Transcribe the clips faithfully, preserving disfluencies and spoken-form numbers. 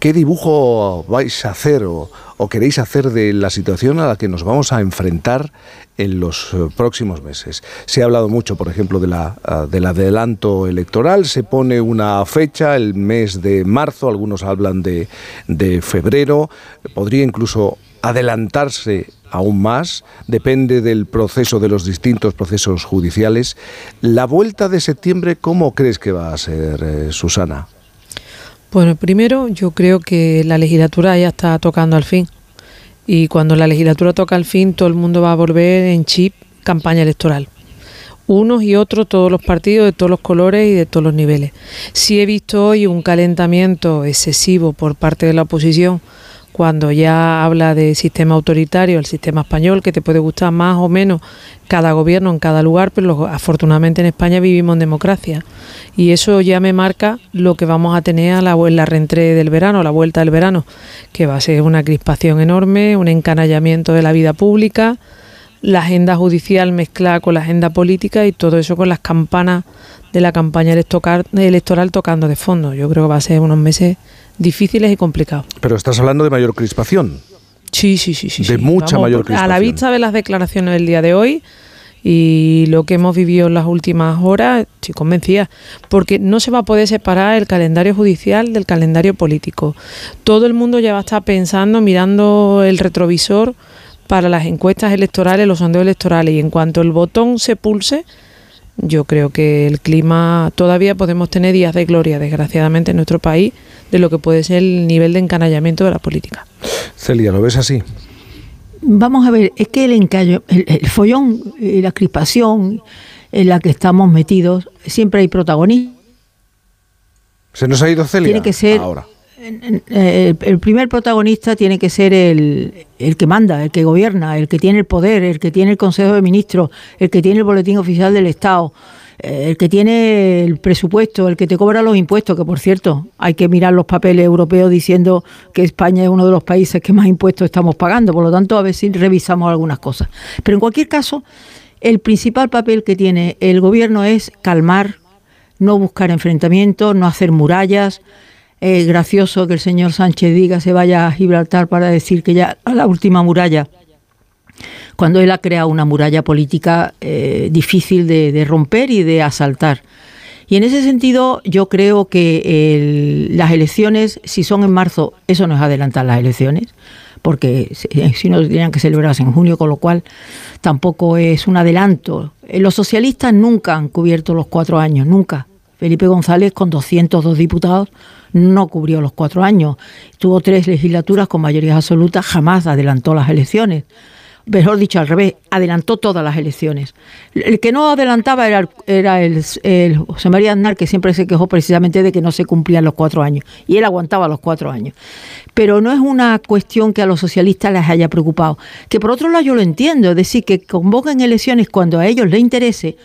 ¿qué dibujo vais a hacer o, o queréis hacer de la situación a la que nos vamos a enfrentar en los próximos meses? Se ha hablado mucho, por ejemplo, de la, del adelanto electoral. Se pone una fecha, el mes de marzo, algunos hablan de, de febrero. Podría incluso adelantarse aún más, depende del proceso, de los distintos procesos judiciales. La vuelta de septiembre, ¿cómo crees que va a ser, eh, Susana? Bueno, primero yo creo que la legislatura ya está tocando al fin. Y cuando la legislatura toca al fin, todo el mundo va a volver en chip campaña electoral. Unos y otros, todos los partidos, de todos los colores y de todos los niveles. Sí he visto hoy un calentamiento excesivo por parte de la oposición, cuando ya habla de sistema autoritario, el sistema español, que te puede gustar más o menos cada gobierno en cada lugar, pero afortunadamente en España vivimos en democracia. Y eso ya me marca lo que vamos a tener a la, la reentrée del verano, la vuelta del verano, que va a ser una crispación enorme, un encanallamiento de la vida pública, la agenda judicial mezclada con la agenda política y todo eso con las campanas de la campaña electoral tocando de fondo. Yo creo que va a ser unos meses difíciles y complicados. Pero estás hablando de mayor crispación. Sí, sí, sí. sí de sí. mucha Vamos, mayor crispación. A la vista de las declaraciones del día de hoy y lo que hemos vivido en las últimas horas, estoy convencida, porque no se va a poder separar el calendario judicial del calendario político. Todo el mundo ya va a estar pensando, mirando el retrovisor para las encuestas electorales, los sondeos electorales, y en cuanto el botón se pulse, yo creo que el clima, todavía podemos tener días de gloria, desgraciadamente, en nuestro país, de lo que puede ser el nivel de encanallamiento de la política. Celia, ¿lo ves así? Vamos a ver, es que el encallo, el, el follón, la crispación en la que estamos metidos, siempre hay protagonistas. ¿Se nos ha ido Celia? Tiene que ser, ahora. El, el primer protagonista tiene que ser el, el que manda, el que gobierna, el que tiene el poder, el que tiene el Consejo de Ministros, el que tiene el Boletín Oficial del Estado, el que tiene el presupuesto, el que te cobra los impuestos, que por cierto, hay que mirar los papeles europeos diciendo que España es uno de los países que más impuestos estamos pagando, por lo tanto a ver si revisamos algunas cosas. Pero en cualquier caso, el principal papel que tiene el gobierno es calmar, no buscar enfrentamientos, no hacer murallas. Es gracioso que el señor Sánchez diga se vaya a Gibraltar para decir que ya a la última muralla, cuando él ha creado una muralla política eh, difícil de, de romper y de asaltar. Y en ese sentido yo creo que el, las elecciones, si son en marzo, eso no es adelantar las elecciones, porque si no tendrían que celebrarse en junio, con lo cual tampoco es un adelanto. Los socialistas nunca han cubierto los cuatro años, nunca. Felipe González, con doscientos dos diputados, no cubrió los cuatro años. Tuvo tres legislaturas con mayoría absoluta, jamás adelantó las elecciones. Mejor dicho, al revés, adelantó todas las elecciones. El que no adelantaba era el, era el, el José María Aznar, que siempre se quejó precisamente de que no se cumplían los cuatro años. Y él aguantaba los cuatro años. Pero no es una cuestión que a los socialistas les haya preocupado. Que por otro lado yo lo entiendo, es decir, que convoquen elecciones cuando a ellos les interese.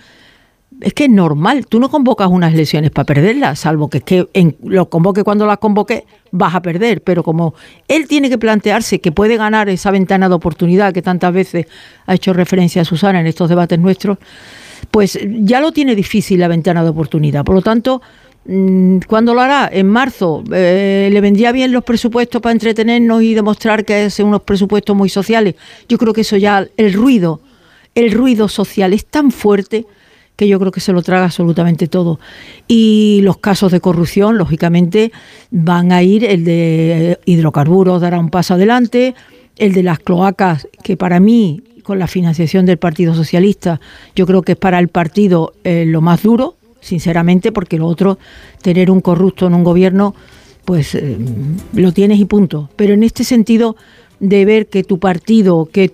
Es que es normal, tú no convocas unas elecciones para perderlas, salvo que, es que en, lo convoque cuando las convoque, vas a perder. Pero como él tiene que plantearse que puede ganar esa ventana de oportunidad que tantas veces ha hecho referencia a Susana en estos debates nuestros, pues ya lo tiene difícil la ventana de oportunidad. Por lo tanto, ¿cuándo lo hará? En marzo. Eh, ¿Le vendría bien los presupuestos para entretenernos y demostrar que son unos presupuestos muy sociales? Yo creo que eso ya, el ruido, el ruido social es tan fuerte que yo creo que se lo traga absolutamente todo. Y los casos de corrupción, lógicamente, van a ir. El de hidrocarburos dará un paso adelante, el de las cloacas, que para mí, con la financiación del Partido Socialista, yo creo que es para el partido eh, lo más duro, sinceramente, porque lo otro, tener un corrupto en un gobierno, pues eh, lo tienes y punto. Pero en este sentido de ver que tu partido, que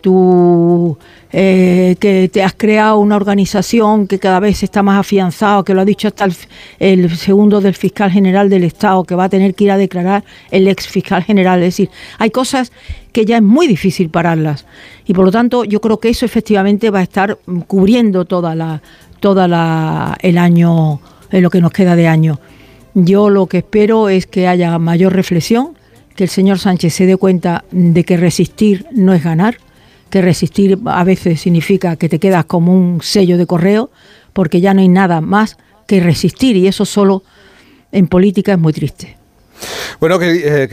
tú eh, que te has creado una organización que cada vez está más afianzado, que lo ha dicho hasta el, el segundo del fiscal general del Estado, que va a tener que ir a declarar el ex fiscal general. Es decir, hay cosas que ya es muy difícil pararlas. Y por lo tanto, yo creo que eso efectivamente va a estar cubriendo toda la, toda la, el año, en lo que nos queda de año. Yo lo que espero es que haya mayor reflexión, que el señor Sánchez se dé cuenta de que resistir no es ganar, que resistir a veces significa que te quedas como un sello de correo, porque ya no hay nada más que resistir, y eso solo en política es muy triste. Bueno, que... Eh,